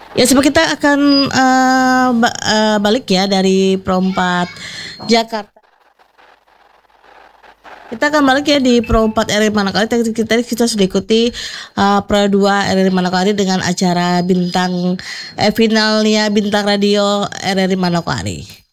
Ya, sebab kita akan balik ya dari Pro 4 Jakarta. Kita akan balik ya di Pro 4 RRI Manokwari. Kita sudah ikuti Pro 2 RRI Manokwari dengan acara finalnya Bintang Radio RRI Manokwari.